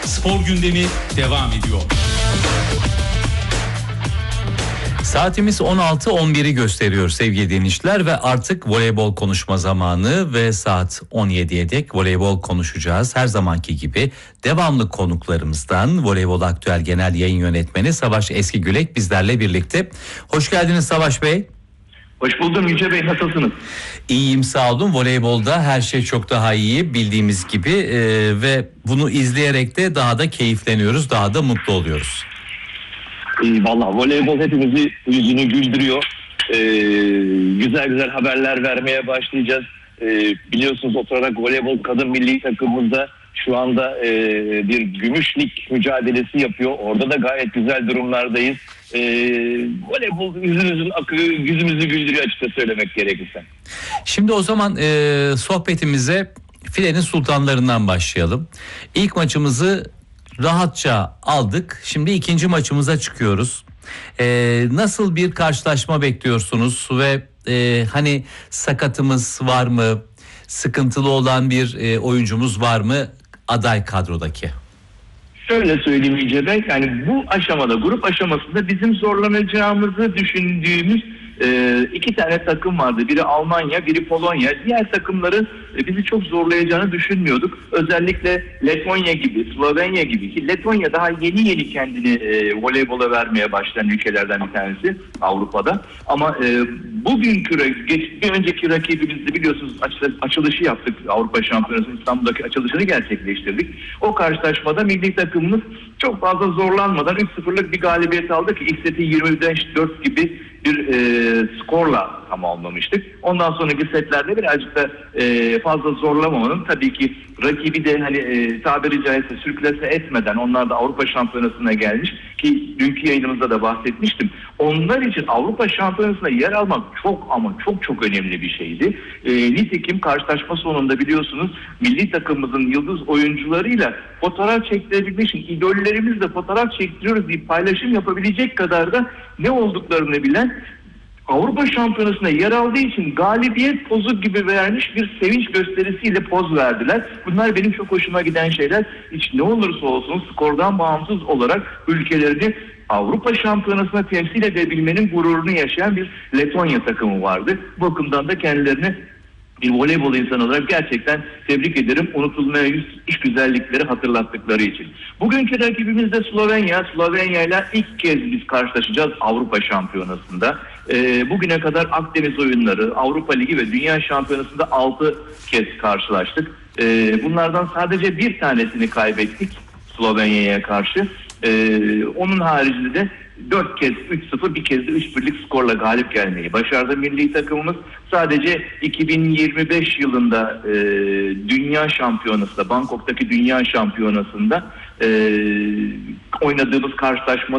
Spor gündemi devam ediyor. Saatimiz 16:11'i gösteriyor sevgili dinleyiciler ve artık voleybol konuşma zamanı ve saat 17'ye dek voleybol konuşacağız. Her zamanki gibi devamlı konuklarımızdan Voleybol Aktüel Genel Yayın Yönetmeni Savaş Eskigülek bizlerle birlikte. Hoş geldiniz Savaş Bey. Hoş buldum Yüce Bey, nasılsınız? İyiyim, sağ olun. Voleybolda her şey çok daha iyi bildiğimiz gibi ve bunu izleyerek de daha da keyifleniyoruz, daha da mutlu oluyoruz. Vallahi voleybol hepimizi yüzünü güldürüyor. Güzel güzel haberler vermeye başlayacağız. Biliyorsunuz oturarak voleybol kadın milli takımımızda şu anda bir gümüş lig mücadelesi yapıyor. Orada da gayet güzel durumlardayız. Voleybol yüzümüzün akı, yüzümüzü güldürüyor açıkça söylemek gerekirse. Şimdi o zaman sohbetimize filenin sultanlarından başlayalım. İlk maçımızı rahatça aldık. Şimdi ikinci maçımıza çıkıyoruz. Nasıl bir karşılaşma bekliyorsunuz ve hani sakatımız var mı? Sıkıntılı olan bir oyuncumuz var mı aday kadrodaki? Şöyle söyleyeyim Yüce Bey, yani bu aşamada, grup aşamasında bizim zorlanacağımızı düşündüğümüz iki tane takım vardı. Biri Almanya, biri Polonya. Diğer takımların bizi çok zorlayacağını düşünmüyorduk. Özellikle Letonya gibi, Slovenya gibi ki Letonya daha yeni kendini voleybola vermeye başlayan ülkelerden bir tanesi Avrupa'da. Ama bir önceki rakibimizde biliyorsunuz açılışı yaptık. Avrupa Şampiyonası'nın İstanbul'daki açılışını gerçekleştirdik. O karşılaşmada milli takımımız çok fazla zorlanmadan 3-0'lık bir galibiyet aldı ki ilk seti 25-4 gibi bir skorla tamamlamıştık. Ondan sonraki setlerde birazcık da fazla zorlamamanın, tabii ki rakibi de tabiri caizse sürklase etmeden, onlar da Avrupa Şampiyonası'na gelmiş ki dünkü yayınımızda da bahsetmiştim. Onlar için Avrupa Şampiyonası'na yer almak çok ama çok önemli bir şeydi. Nitekim karşılaşma sonunda biliyorsunuz milli takımımızın yıldız oyuncularıyla fotoğraf çektirebilmek için idollerimizle fotoğraf çektiriyoruz diye paylaşım yapabilecek kadar da ne olduklarını bilen, Avrupa Şampiyonası'na yer aldığı için galibiyet pozu gibi vermiş bir sevinç gösterisiyle poz verdiler. Bunlar benim çok hoşuma giden şeyler. Hiç ne olursa olsun skordan bağımsız olarak ülkelerini Avrupa Şampiyonası'na temsil edebilmenin gururunu yaşayan bir Letonya takımı vardı. Bu bakımdan da kendilerini bir voleybol insanı olarak gerçekten tebrik ederim. Unutulmaya yüz iş güzellikleri hatırlattıkları için. Bugünkü rakibimiz de Slovenya. Slovenya ile ilk kez biz karşılaşacağız Avrupa Şampiyonası'nda. Bugüne kadar Akdeniz oyunları, Avrupa Ligi ve Dünya Şampiyonası'nda 6 kez karşılaştık. Bunlardan sadece bir tanesini kaybettik Slovenya'ya karşı. Onun haricinde de 4 kez 3-0, bir kez de 3-1'lik skorla galip gelmeyi başardı milli takımımız. Sadece 2025 yılında Dünya Şampiyonası'nda, Bangkok'taki Dünya Şampiyonası'nda oynadığımız karşılaşma